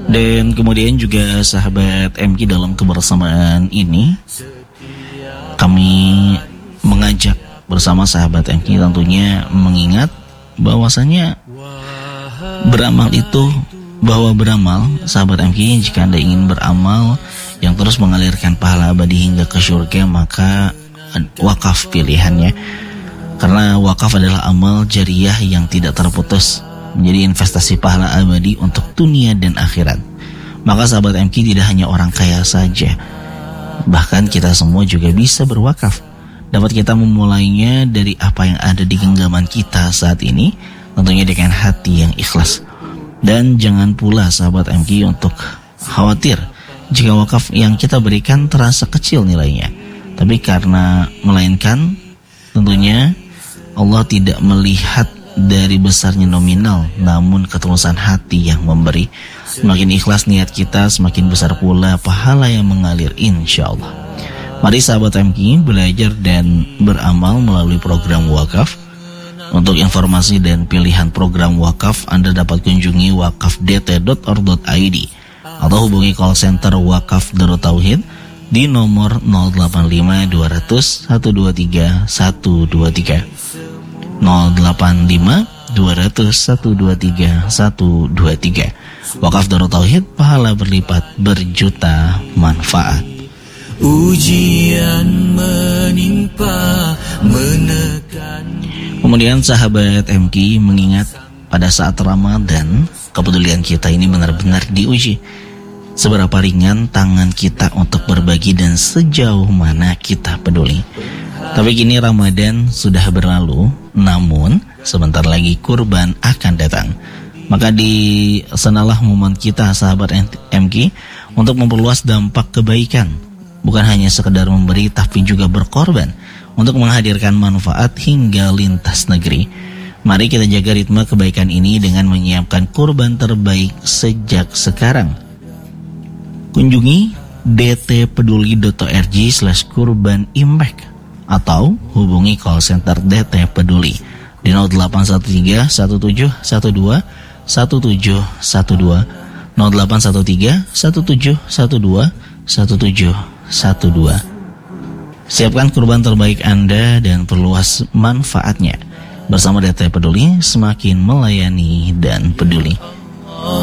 Dan kemudian juga sahabat MK, dalam kebersamaan ini kami mengajak bersama sahabat MK tentunya mengingat bahwasanya beramal sahabat MK, jika Anda ingin beramal yang terus mengalirkan pahala abadi hingga ke surga, maka wakaf pilihannya. Karena wakaf adalah amal jariah yang tidak terputus, menjadi investasi pahala abadi untuk dunia dan akhirat. Maka sahabat MK, tidak hanya orang kaya saja, bahkan kita semua juga bisa berwakaf. Dapat kita memulainya dari apa yang ada di genggaman kita saat ini, tentunya dengan hati yang ikhlas. Dan jangan pula sahabat MK untuk khawatir jika wakaf yang kita berikan terasa kecil nilainya. Tapi melainkan tentunya Allah tidak melihat dari besarnya nominal, namun ketulusan hati yang memberi. Semakin ikhlas niat kita, semakin besar pula pahala yang mengalir insyaAllah. Mari sahabat MK belajar dan beramal melalui program wakaf. Untuk informasi dan pilihan program wakaf, Anda dapat kunjungi wakafdt.org.id atau hubungi call center Wakaf Darut Tauhid di nomor 085 200 123 123 085 200 123 123. Wakaf Darut Tauhid, pahala berlipat, berjuta manfaat. Ujian menimpa, menekan. Kemudian sahabat MK mengingat pada saat Ramadan, kepedulian kita ini benar-benar diuji. Seberapa ringan tangan kita untuk berbagi dan sejauh mana kita peduli. Tapi kini Ramadan sudah berlalu, namun sebentar lagi kurban akan datang. Maka di sanalah momen kita sahabat MK untuk memperluas dampak kebaikan. Bukan hanya sekedar memberi, tapi juga berkorban untuk menghadirkan manfaat hingga lintas negeri. Mari kita jaga ritme kebaikan ini dengan menyiapkan kurban terbaik sejak sekarang. Kunjungi dtpeduli.org/kurban impact atau hubungi call center DT Peduli di 0813 1712 1712 0813 1712 1712. Siapkan kurban terbaik Anda dan perluas manfaatnya. Bersama DT Peduli, semakin melayani dan peduli.